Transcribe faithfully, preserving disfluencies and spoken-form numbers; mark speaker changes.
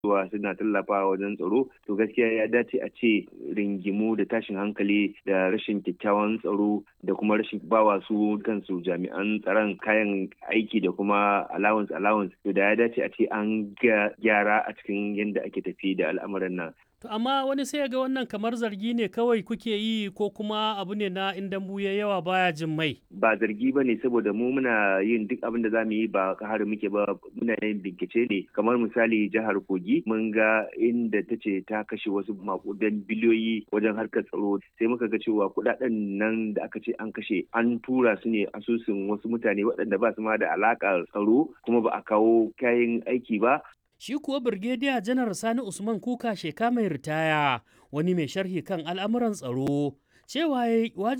Speaker 1: cewa suna tallafawa wajen tsaro, to gaskiya ya dace a ce ringimu da tashin hankali da rashin kyakkyawan tsaro da kuma rashin bawa su kansu jami'an tsaron kayan aiki da kuma allowance allowance to da ya dace a ce an gyara a cikin yadda ake tafi da al'amuran nan.
Speaker 2: To amma wani sai ga wannan kamar zargi ne kawai kuke yi ko kuma abu ne na in dambu ya yawa baya jin mai?
Speaker 1: Ba zargi ba ne saboda mu muna yin duk abin da za mu yi ba har muke ba muna yin bincike ne kamar misali jihar Kogi mun ga inda ta ce ta kashe wasu makudan biliyoyi wajen harkar tsaro sai muka ga cewa kudaden nan da aka ce an kashe an tura su ne asusun wasu mutane waɗanda ba su ma da alaƙar tsaro kuma ba a kawo kayan aiki ba.
Speaker 2: Shi kuwa Birgediya Janar Sani Usman Kuka Sheka mai ritaya wani mai sharhi kan al'amuran tsaro cewa